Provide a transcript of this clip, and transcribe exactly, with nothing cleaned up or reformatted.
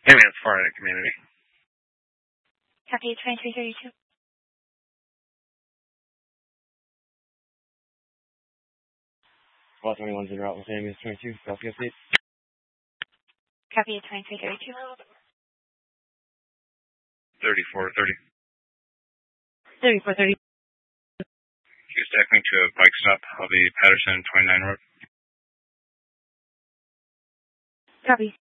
Hey man, it's Florida Community. Copy twenty-three thirty-two. Well, twenty-one zero out with ambulance twenty-two, Southgate State. Copy twenty-three thirty-two. thirty-four thirty. thirty-four thirty. He's tackling to a bike stop of the Patterson twenty-nine Road. Copy.